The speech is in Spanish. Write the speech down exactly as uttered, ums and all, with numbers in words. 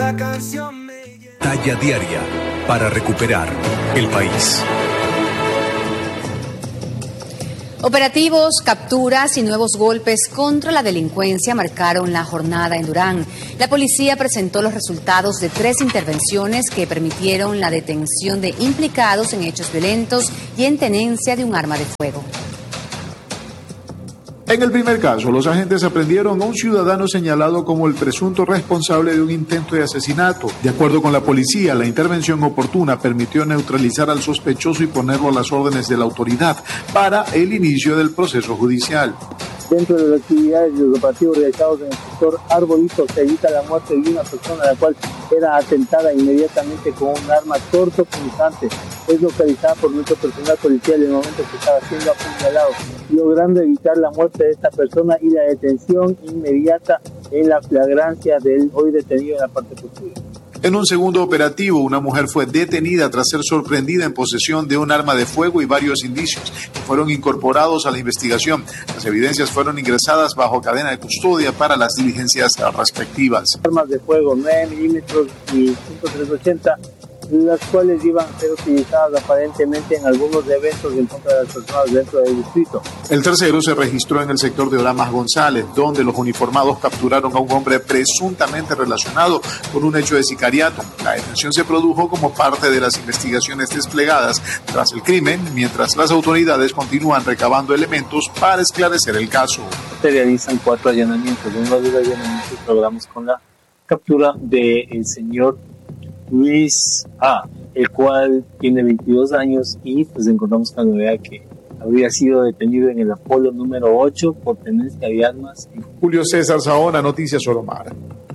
la canción me... Talla diaria para recuperar el país. Operativos, capturas y nuevos golpes contra la delincuencia marcaron la jornada en Durán. La policía presentó los resultados de tres intervenciones que permitieron la detención de implicados en hechos violentos y en tenencia de un arma de fuego. En el primer caso, los agentes aprendieron a un ciudadano señalado como el presunto responsable de un intento de asesinato. De acuerdo con la policía, la intervención oportuna permitió neutralizar al sospechoso y ponerlo a las órdenes de la autoridad para el inicio del proceso judicial. Dentro de las actividades y los operativos realizados en el sector Arbolito se evita la muerte de una persona la cual era atentada inmediatamente con un arma cortopunzante. Es localizada por nuestro personal policial en el momento que estaba siendo apuñalado, logrando evitar la muerte de esta persona y la detención inmediata en la flagrancia del hoy detenido en la parte posterior. En un segundo operativo, una mujer fue detenida tras ser sorprendida en posesión de un arma de fuego y varios indicios que fueron incorporados a la investigación. Las evidencias fueron ingresadas bajo cadena de custodia para las diligencias respectivas. Armas de fuego nueve milímetros y punto trescientos ochenta, las cuales iban a ser utilizadas aparentemente en algunos eventos en contra de las personas dentro del distrito. El tercero se registró en el sector de Oramas González, donde los uniformados capturaron a un hombre presuntamente relacionado con un hecho de sicariato. La detención se produjo como parte de las investigaciones desplegadas tras el crimen, mientras las autoridades continúan recabando elementos para esclarecer el caso. Se realizan cuatro allanamientos. Uno de los allanamientos logramos con la captura del señor Luis A., el cual tiene veintidós años y pues encontramos con la novedad que habría sido detenido en el Apolo número ocho por tenencia de armas. Julio César Saona, Noticias Solomar.